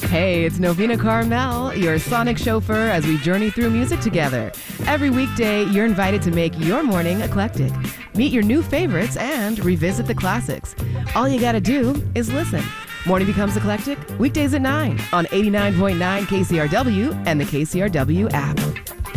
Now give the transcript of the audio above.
Hey, it's Novena Carmel, your sonic chauffeur as we journey through music together. Every weekday, you're invited to make your morning eclectic. Meet your new favorites and revisit the classics. All you gotta do is listen. Morning Becomes Eclectic, weekdays at 9 on 89.9 KCRW and the KCRW app.